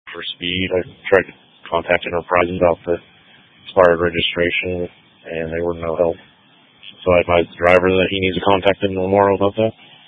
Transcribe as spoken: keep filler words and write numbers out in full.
for speed. I tried to contact Enterprise about the expired registration, and they were no help. So I advised the driver that he needs to contact them tomorrow about that.